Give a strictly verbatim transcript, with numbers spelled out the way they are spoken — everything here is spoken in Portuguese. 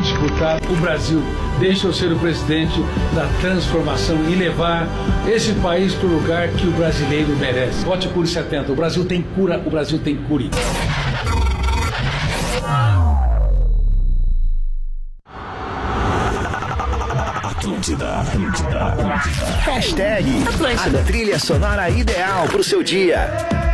disputar. O Brasil deixa eu ser o presidente da transformação e levar esse país para o lugar que o brasileiro merece. Vote Cure setenta. O Brasil tem cura, o Brasil tem cure. Atlântida, Atlântida, Atlântida. Hashtag Atlântida. A trilha sonora ideal pro seu dia.